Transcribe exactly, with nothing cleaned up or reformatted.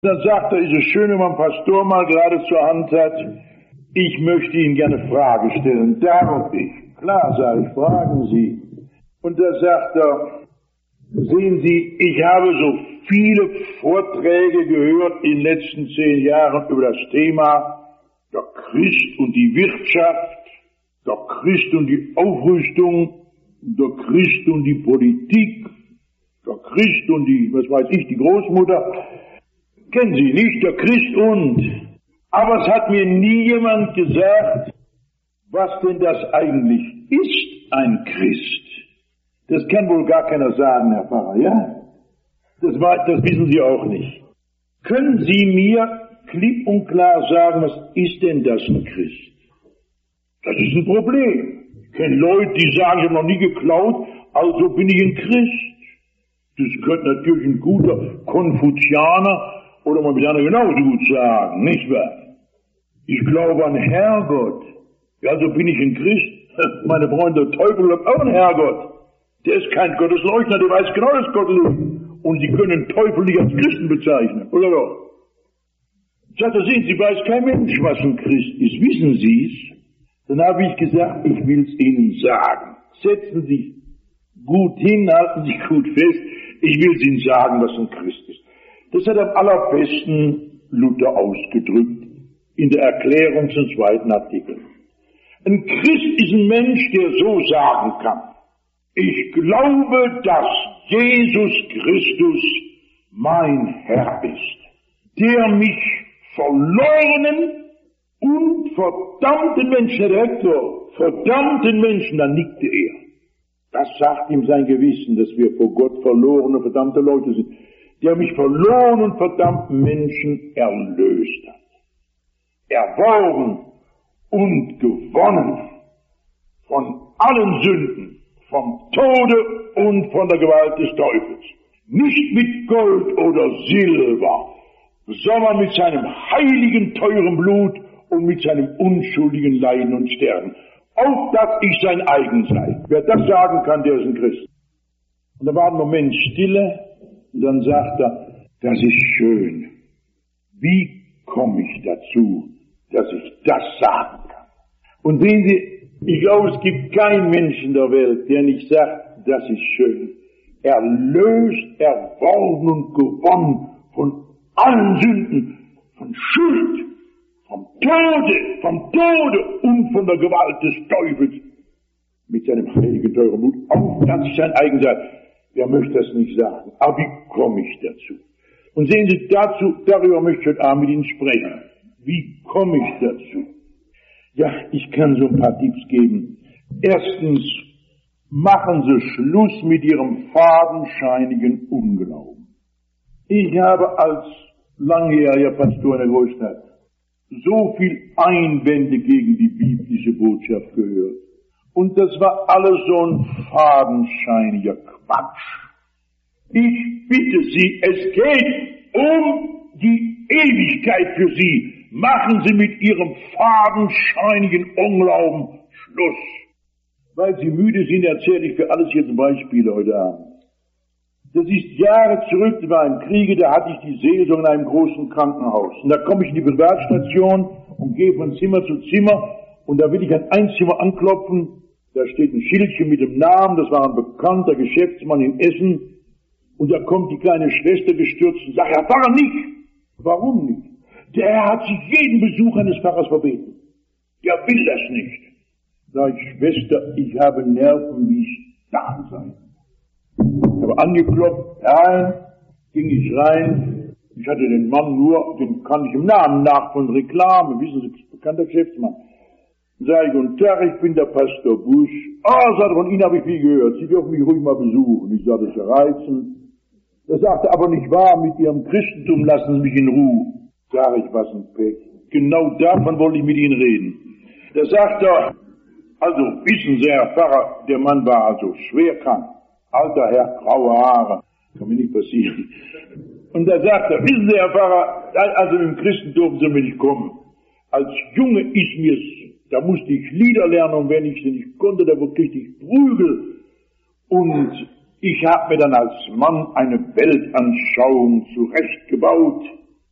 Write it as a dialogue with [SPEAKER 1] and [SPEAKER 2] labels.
[SPEAKER 1] Dann sagt er, ist es schön, wenn man einen Pastor mal gerade zur Hand hat. Ich möchte Ihnen gerne eine Frage stellen. Darf ich? Klar, sage ich, fragen Sie. Und da sagt er, sehen Sie, ich habe so viele Vorträge gehört in den letzten zehn Jahren über das Thema der Christ und die Wirtschaft, der Christ und die Aufrüstung, der Christ und die Politik, der Christ und die, was weiß ich, die Großmutter. Kennen Sie nicht, der Christ und. Aber es hat mir nie jemand gesagt, was denn das eigentlich ist, ein Christ. Das kann wohl gar keiner sagen, Herr Pfarrer, ja? Das, war, das wissen Sie auch nicht. Können Sie mir klipp und klar sagen, was ist denn das, ein Christ? Das ist ein Problem. Ich kenne Leute, die sagen, ich habe noch nie geklaut, also bin ich ein Christ. Das könnte natürlich ein guter Konfuzianer oder man will genauso gut sagen, nicht wahr? Ich glaube an Herrgott. Ja, also bin ich ein Christ. Meine Freunde, der Teufel glaubt auch an Herrgott. Der ist kein Gottesleugner, der weiß genau, dass Gott lebt. Und Sie können den Teufel nicht als Christen bezeichnen, oder doch? Sagt er, sehen Sie, weiß kein Mensch, was ein Christ ist. Wissen Sie es? Dann habe ich gesagt, ich will es Ihnen sagen. Setzen Sie sich gut hin, halten Sie gut fest. Ich will es Ihnen sagen, was ein Christ ist. Das hat am allerbesten Luther ausgedrückt in der Erklärung zum zweiten Artikel. Ein Christ ist ein Mensch, der so sagen kann: Ich glaube, dass Jesus Christus mein Herr ist, der mich verlorenen und verdammten Menschen, Herr Rektor, verdammten Menschen, dann nickte er. Das sagt ihm sein Gewissen, dass wir vor Gott verlorene, verdammte Leute sind, der mich verloren und verdammten Menschen erlöst hat. Erworben und gewonnen von allen Sünden, vom Tode und von der Gewalt des Teufels. Nicht mit Gold oder Silber, sondern mit seinem heiligen, teuren Blut und mit seinem unschuldigen Leiden und Sterben. Auf dass ich sein eigen sei. Wer das sagen kann, der ist ein Christ. Und da war ein Moment Stille, und dann sagt er, das ist schön. Wie komme ich dazu, dass ich das sagen kann? Und sehen Sie, ich glaube, es gibt keinen Menschen der Welt, der nicht sagt, das ist schön. Erlöst, erworben und gewonnen von allen Sünden, von Schuld, vom Tode, vom Tode und von der Gewalt des Teufels mit seinem heiligen, teuren Blut, auf dass ich sein eigen sei. Wer möchte das nicht sagen? Aber wie komme ich dazu? Und sehen Sie, dazu, darüber möchte ich heute Abend mit Ihnen sprechen. Wie komme ich dazu? Ja, ich kann so ein paar Tipps geben. Erstens, machen Sie Schluss mit Ihrem fadenscheinigen Unglauben. Ich habe als langjähriger Pastor in der Großstadt so viel Einwände gegen die biblische Botschaft gehört. Und das war alles so ein fadenscheiniger Quatsch. Ich bitte Sie, es geht um die Ewigkeit für Sie. Machen Sie mit Ihrem fadenscheinigen Unglauben Schluss. Weil Sie müde sind, erzähle ich für alles jetzt Beispiele heute Abend. Das ist Jahre zurück, da war ein Kriege, da hatte ich die Seelsorge in einem großen Krankenhaus. Und da komme ich in die Privatstation und gehe von Zimmer zu Zimmer und da will ich an ein Zimmer anklopfen. Da steht ein Schildchen mit dem Namen, das war ein bekannter Geschäftsmann in Essen. Und da kommt die kleine Schwester gestürzt und sagt, Herr Pfarrer, nicht. Warum nicht? Der Herr hat sich jeden Besuch eines Pfarrers verbeten. Der will das nicht. Sag ich, Schwester, ich habe Nerven, wie ich da sein. Ich habe angeklopft, rein, ging ich rein. Ich hatte den Mann nur, den kann ich im Namen nach von Reklame, wissen Sie, bekannter Geschäftsmann. Sag ich, guten Tag, ich bin der Pastor Busch. Ah, sagt er, von Ihnen habe ich viel gehört. Sie dürfen mich ruhig mal besuchen. Ich sage, das ist ja reizend. Er sagte, aber nicht wahr, mit Ihrem Christentum lassen Sie mich in Ruhe. Sag ich, was ein Pech. Genau davon wollte ich mit Ihnen reden. Da sagt er, also wissen Sie, Herr Pfarrer, der Mann war also schwer krank. Alter Herr, graue Haare. Kann mir nicht passieren. Und da sagt er, wissen Sie, Herr Pfarrer, also im Christentum sind wir nicht kommen. Als Junge ist mir's, da musste ich Lieder lernen und wenn ich sie nicht konnte, da kriegte ich Prügel. Und ich habe mir dann als Mann eine Weltanschauung zurechtgebaut.